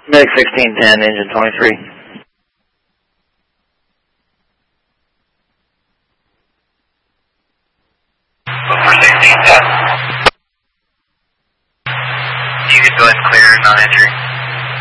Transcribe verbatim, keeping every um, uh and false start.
Medic sixteen ten, engine twenty-three. For sixteen ten. You can go ahead and clear, non-entry.